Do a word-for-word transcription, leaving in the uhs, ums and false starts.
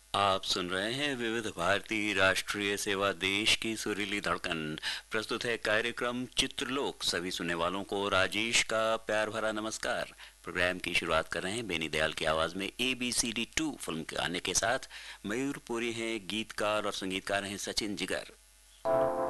आप सुन रहे हैं विविध भारती राष्ट्रीय सेवा देश की सुरीली धड़कन। प्रस्तुत है कार्यक्रम चित्रलोक। सभी सुनने वालों को राजेश का प्यार भरा नमस्कार। प्रोग्राम की शुरुआत कर रहे हैं बेनी दयाल की आवाज में A B C D to film के गाने के साथ। मयूर पुरी हैं, गीतकार और संगीतकार हैं सचिन जिगर।